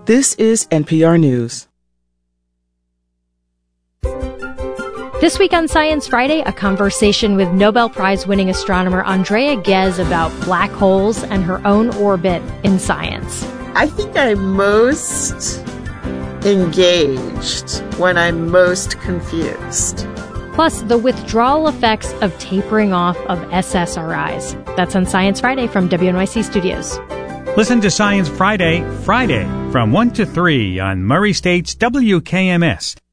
This is NPR News. This week on Science Friday, a conversation with Nobel Prize-winning astronomer Andrea Ghez about black holes and her own orbit in science. I think I'm most engaged when I'm most confused. Plus, the withdrawal effects of tapering off of SSRIs. That's on Science Friday from WNYC Studios. Listen to Science Friday from 1 to 3 on Murray State's WKMS.